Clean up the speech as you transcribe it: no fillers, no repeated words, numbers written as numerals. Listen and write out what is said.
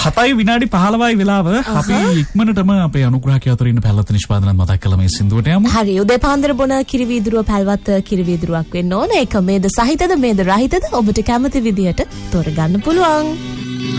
7:15 වෙලාව අපි ඉක්මනටම අපේ අනුග්‍රහකයා අතර ඉන්න පැලවත නිෂ්පාදනත් මතක් කළ මේ සින්දුවට යමු. හරි උදේ පාන්දර බොන කිරිවීදුරුව පැලවත් කිරිවීදුරුවක් වෙන්න ඕන. ඒක මේද සහිතද මේද රහිතද ඔබට කැමති විදියට තෝරගන්න පුළුවන්.